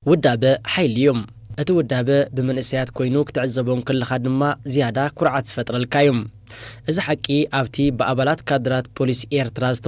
ውዳበ ሓይልዮም እቲ ውዳበ ብመንእሰያት ኮይኑ ክትዕዘቦም ከለኻ ድማ ዝያዳ ኩርዓት ዝፈጥረልካ እዮም እዚ ሓቂ ኣብቲ ብኣባላት ካድራት ፖሊስ ኤርትራ